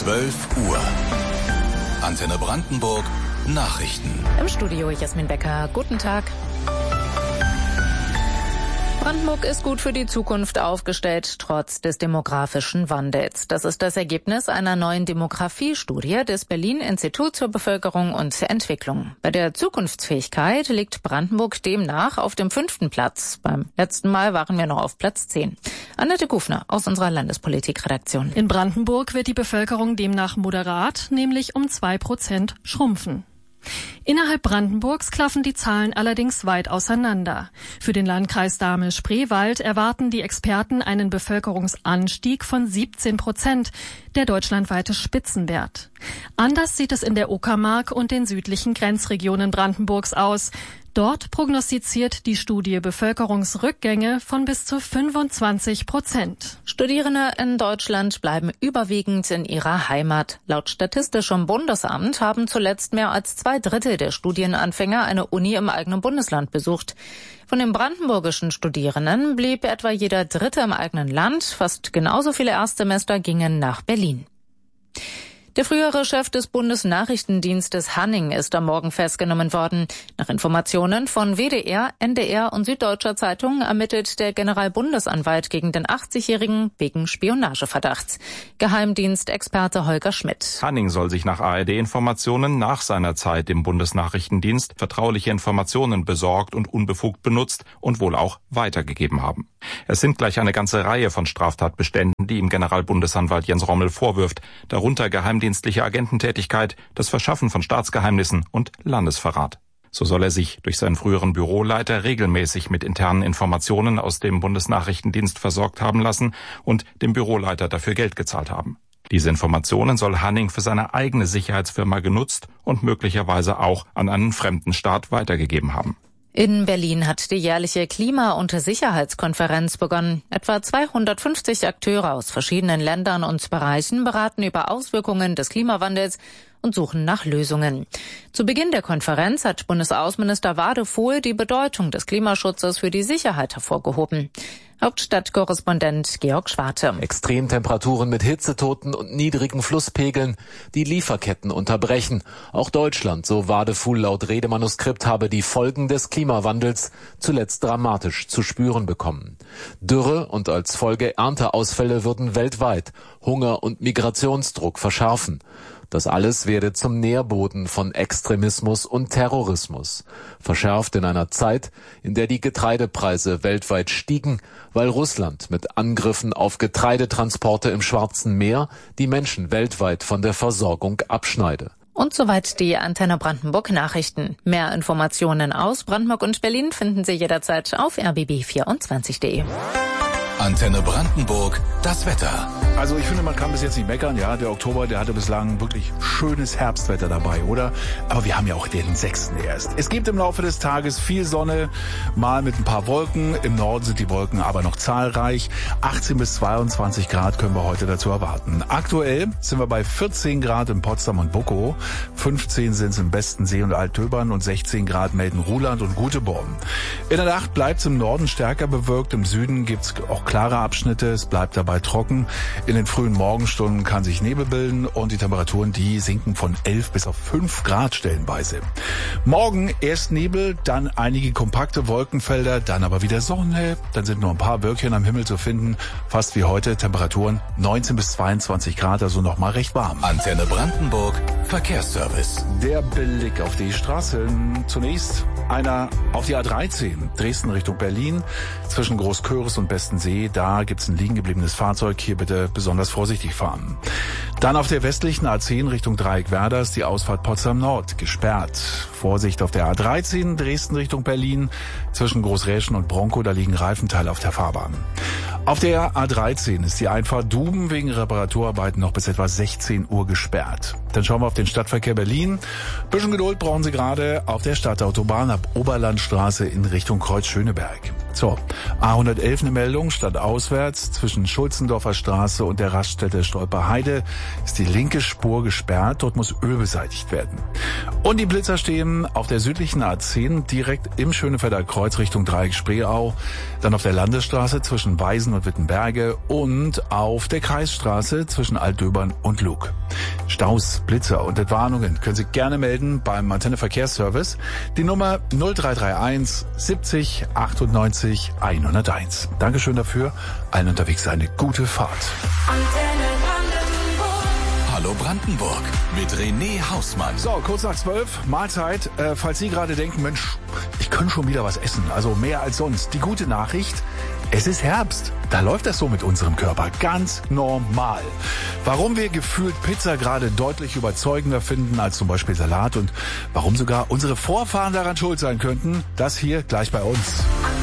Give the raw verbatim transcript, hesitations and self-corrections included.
zwölf Uhr. Antenne Brandenburg Nachrichten. Im Studio Jasmin Becker. Guten Tag. Brandenburg ist gut für die Zukunft aufgestellt, trotz des demografischen Wandels. Das ist das Ergebnis einer neuen Demografiestudie des Berlin-Instituts für Bevölkerung und Entwicklung. Bei der Zukunftsfähigkeit liegt Brandenburg demnach auf dem fünften Platz. Beim letzten Mal waren wir noch auf Platz zehn. Annette Kufner aus unserer Landespolitikredaktion. In Brandenburg wird die Bevölkerung demnach moderat, nämlich um zwei Prozent schrumpfen. Innerhalb Brandenburgs klaffen die Zahlen allerdings weit auseinander. Für den Landkreis Dahme-Spreewald erwarten die Experten einen Bevölkerungsanstieg von siebzehn Prozent, der deutschlandweite Spitzenwert. Anders sieht es in der Uckermark und den südlichen Grenzregionen Brandenburgs aus. Dort prognostiziert die Studie Bevölkerungsrückgänge von bis zu fünfundzwanzig Prozent. Studierende in Deutschland bleiben überwiegend in ihrer Heimat. Laut Statistischem Bundesamt haben zuletzt mehr als zwei Drittel der Studienanfänger eine Uni im eigenen Bundesland besucht. Von den brandenburgischen Studierenden blieb etwa jeder Dritte im eigenen Land. Fast genauso viele Erstsemester gingen nach Berlin. Der frühere Chef des Bundesnachrichtendienstes Hanning ist am Morgen festgenommen worden. Nach Informationen von W D R, N D R und Süddeutscher Zeitung ermittelt der Generalbundesanwalt gegen den achtzigjährigen wegen Spionageverdachts. Geheimdienstexperte Holger Schmidt. Hanning soll sich nach A R D-Informationen nach seiner Zeit im Bundesnachrichtendienst vertrauliche Informationen besorgt und unbefugt benutzt und wohl auch weitergegeben haben. Es sind gleich eine ganze Reihe von Straftatbeständen, die ihm Generalbundesanwalt Jens Rommel vorwirft, darunter geheimdienstliche Agententätigkeit, das Verschaffen von Staatsgeheimnissen und Landesverrat. So soll er sich durch seinen früheren Büroleiter regelmäßig mit internen Informationen aus dem Bundesnachrichtendienst versorgt haben lassen und dem Büroleiter dafür Geld gezahlt haben. Diese Informationen soll Hanning für seine eigene Sicherheitsfirma genutzt und möglicherweise auch an einen fremden Staat weitergegeben haben. In Berlin hat die jährliche Klima- und Sicherheitskonferenz begonnen. Etwa zweihundertfünfzig Akteure aus verschiedenen Ländern und Bereichen beraten über Auswirkungen des Klimawandels und suchen nach Lösungen. Zu Beginn der Konferenz hat Bundesaußenminister Wadefuhl die Bedeutung des Klimaschutzes für die Sicherheit hervorgehoben. Hauptstadtkorrespondent Georg Schwarte. Extremtemperaturen mit Hitzetoten und niedrigen Flusspegeln, die Lieferketten unterbrechen. Auch Deutschland, so Wadefuhl laut Redemanuskript, habe die Folgen des Klimawandels zuletzt dramatisch zu spüren bekommen. Dürre und als Folge Ernteausfälle würden weltweit Hunger und Migrationsdruck verschärfen. Das alles werde zum Nährboden von Extremismus und Terrorismus. Verschärft in einer Zeit, in der die Getreidepreise weltweit stiegen, weil Russland mit Angriffen auf Getreidetransporte im Schwarzen Meer die Menschen weltweit von der Versorgung abschneide. Und soweit die Antenne Brandenburg Nachrichten. Mehr Informationen aus Brandenburg und Berlin finden Sie jederzeit auf r b b vierundzwanzig punkt de. Antenne Brandenburg, das Wetter. Also ich finde, man kann bis jetzt nicht meckern. Ja, der Oktober, der hatte bislang wirklich schönes Herbstwetter dabei, oder? Aber wir haben ja auch den sechsten erst. Es gibt im Laufe des Tages viel Sonne, mal mit ein paar Wolken. Im Norden sind die Wolken aber noch zahlreich. achtzehn bis zweiundzwanzig Grad können wir heute dazu erwarten. Aktuell sind wir bei vierzehn Grad in Potsdam und Buckow. fünfzehn sind es im Bestensee und Altöbern und sechzehn Grad melden Ruhland und Guteborn. In der Nacht bleibt es im Norden stärker bewölkt. Im Süden gibt es auch klare Abschnitte. Es bleibt dabei trocken. In den frühen Morgenstunden kann sich Nebel bilden und die Temperaturen, die sinken von elf bis auf fünf Grad stellenweise. Morgen erst Nebel, dann einige kompakte Wolkenfelder, dann aber wieder Sonne. Dann sind nur ein paar Wölkchen am Himmel zu finden. Fast wie heute, Temperaturen neunzehn bis zweiundzwanzig Grad, also noch mal recht warm. Antenne Brandenburg, Verkehrsservice. Der Blick auf die Straßen. Zunächst einer auf die A dreizehn, Dresden Richtung Berlin. Zwischen Großköris und Bestensee, da gibt's ein liegen gebliebenes Fahrzeug. Hier bitte besonders vorsichtig fahren. Dann auf der westlichen A zehn Richtung Dreieck Werders, die Ausfahrt Potsdam Nord, gesperrt. Vorsicht auf der A dreizehn, Dresden Richtung Berlin. Zwischen Großräschen und Bronkow, da liegen Reifenteile auf der Fahrbahn. Auf der A dreizehn ist die Einfahrt Duben wegen Reparaturarbeiten noch bis etwa sechzehn Uhr gesperrt. Dann schauen wir auf den Stadtverkehr Berlin. Bisschen Geduld brauchen Sie gerade auf der Stadtautobahn ab Oberlandstraße in Richtung Kreuz-Schöneberg. So, A hundertelf eine Meldung, stadtauswärts zwischen Schulzendorfer Straße und der Raststätte Stolperheide ist die linke Spur gesperrt, dort muss Öl beseitigt werden. Und die Blitzer stehen auf der südlichen A zehn direkt im Schönefelder Kreuz Richtung Dreieck Spreeau, dann auf der Landesstraße zwischen Weisen und Wittenberge und auf der Kreisstraße zwischen Altdöbern und Lug. Staus, Blitzer und Entwarnungen können Sie gerne melden beim Antenne Verkehrsservice. Die Nummer null drei drei eins siebzig achtundneunzig hunderteins. Dankeschön dafür. Allen unterwegs eine gute Fahrt. Hallo Brandenburg mit René Hausmann. So, kurz nach zwölf, Mahlzeit. Äh, falls Sie gerade denken, Mensch, ich könnte schon wieder was essen, also mehr als sonst. Die gute Nachricht, es ist Herbst. Da läuft das so mit unserem Körper. Ganz normal. Warum wir gefühlt Pizza gerade deutlich überzeugender finden als zum Beispiel Salat und warum sogar unsere Vorfahren daran schuld sein könnten, das hier gleich bei uns.